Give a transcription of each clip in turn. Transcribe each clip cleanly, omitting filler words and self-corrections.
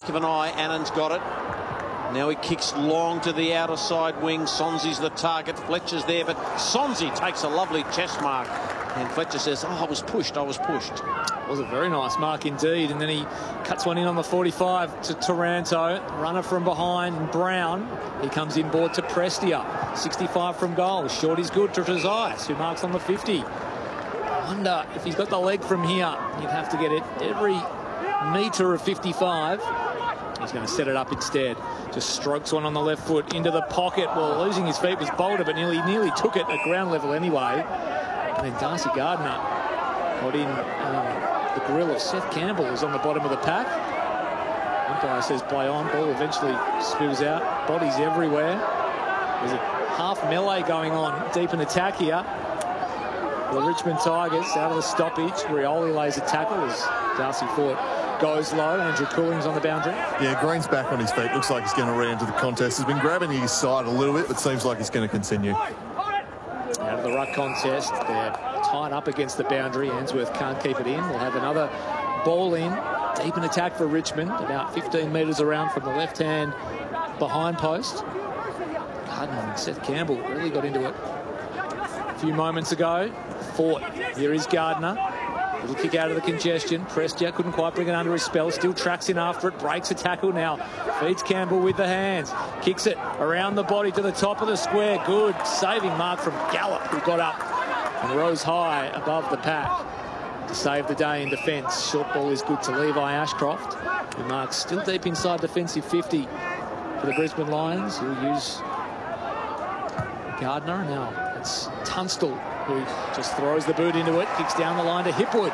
of an eye. Annan's got it. Now he kicks long to the outer side wing. Sonzi's the target. Fletcher's there, but Sonzi takes a lovely chest mark. And Fletcher says, oh, I was pushed. It was a very nice mark indeed. And then he cuts one in on the 45 to Taranto. Runner from behind, Brown. He comes inboard to Prestia. 65 from goal. Shorty's good to Trezise, who marks on the 50. I wonder if he's got the leg from here. He'd have to get it every metre of 55. He's going to set it up instead. Just strokes one on the left foot into the pocket. Well, losing his feet was bolder, but nearly took it at ground level anyway. And then Darcy Gardner got in the grill of Seth Campbell, who's on the bottom of the pack. Umpire says play on. Ball eventually spills out. Bodies everywhere. There's a half melee going on deep in attack here. The Richmond Tigers out of the stoppage. Rioli lays a tackle as Darcy Fort goes low. Andrew Cooling's on the boundary. Yeah, Green's back on his feet. Looks like he's going to re-enter the contest. He's been grabbing his side a little bit, but seems like he's going to continue. Out of the ruck contest, they're tied up against the boundary. Ainsworth can't keep it in. We'll have another ball in. Deep in attack for Richmond, about 15 metres around from the left-hand behind post. Gardner and Seth Campbell really got into it a few moments ago. Fort, here is Gardner. Little kick out of the congestion. Prestia couldn't quite bring it under his spell. Still tracks in after it. Breaks a tackle now. Feeds Campbell with the hands. Kicks it around the body to the top of the square. Good saving mark from Gallup, who got up and rose high above the pack to save the day in defence. Short ball is good to Levi Ashcroft, who marks still deep inside defensive 50 for the Brisbane Lions. He'll use Gardner. Now it's Tunstall, who just throws the boot into it, kicks down the line to Hipwood.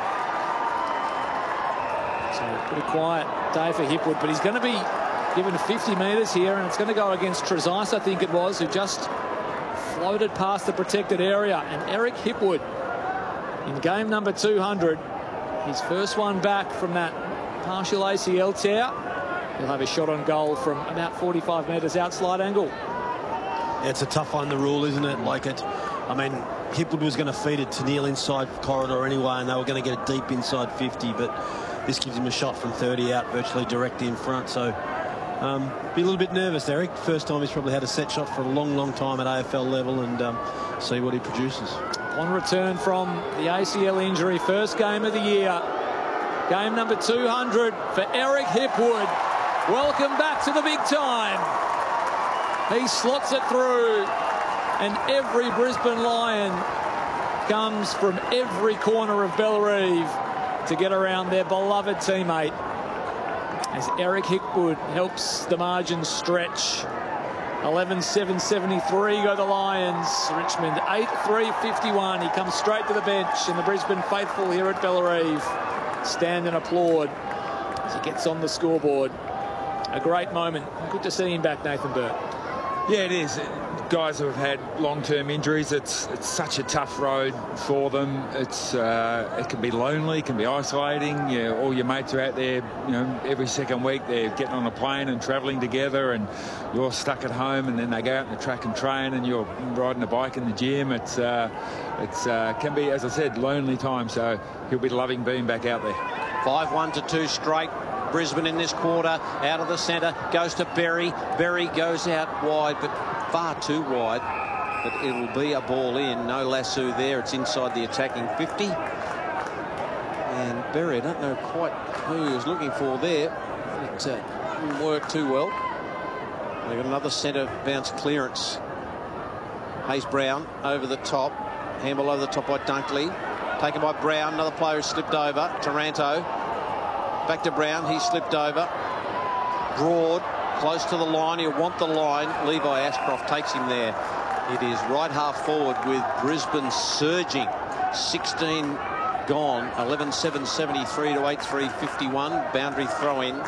So pretty quiet day for Hipwood, but he's going to be given 50 metres here, and it's going to go against Trezise, I think it was, who just floated past the protected area. And Eric Hipwood, in game number 200, his first one back from that partial ACL tear. He'll have a shot on goal from about 45 metres out, slide angle. Yeah, it's a tough one, the rule, isn't it? I mean, Hipwood was going to feed it to Neil inside corridor anyway, and they were going to get it deep inside 50, but this gives him a shot from 30 out, virtually direct in front. So be a little bit nervous, Eric. First time he's probably had a set shot for a long time at AFL level, and see what he produces. On return from the ACL injury, first game of the year. Game number 200 for Eric Hipwood. Welcome back to the big time. He slots it through, and every Brisbane Lion comes from every corner of Bellerive to get around their beloved teammate, as Eric Hipwood helps the margin stretch. 11-7-73 go the Lions. Richmond 8-3-51. He comes straight to the bench, and the Brisbane faithful here at Bellerive stand and applaud as he gets on the scoreboard. A great moment. Good to see him back, Nathan Burt. Yeah, it is. Guys who have had long-term injuries, it's such a tough road for them. It can be lonely, it can be isolating. All your mates are out there, every second week they're getting on a plane and travelling together, and you're stuck at home, and then they go out on the track and train, and you're riding a bike in the gym. It can be, as I said, lonely time. So he'll be loving being back out there. 5-1 to 2 straight. Brisbane in this quarter, out of the centre, goes to Berry. Berry goes out wide, but far too wide. But it will be a ball in. No lasso there. It's inside the attacking 50. And Berry, I don't know quite who he was looking for there. It didn't work too well. They've got another centre bounce clearance. Hayes Brown over the top. Handball over the top by Dunkley. Taken by Brown. Another player who slipped over. Taranto. Back to Brown. He slipped over. Broad. Close to the line. He'll want the line. Levi Ashcroft takes him there. It is right half forward with Brisbane surging. 16 gone. 11-7-73 to 8-3-51. Boundary throw in.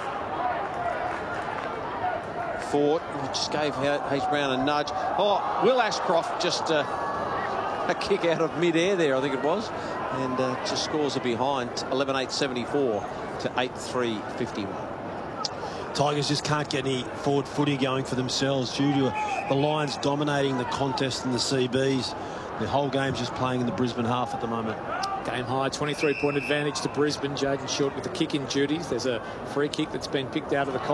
Fort just gave Hayes Brown a nudge. Oh, Will Ashcroft just a kick out of mid-air there, I think it was. And just scores a behind. 11-8-74 to 8-3-51. Tigers just can't get any forward footy going for themselves due to the Lions dominating the contest in the CBs. The whole game's just playing in the Brisbane half at the moment. Game high, 23-point advantage to Brisbane. Jaden Short with the kick-in duties. There's a free kick that's been picked out of the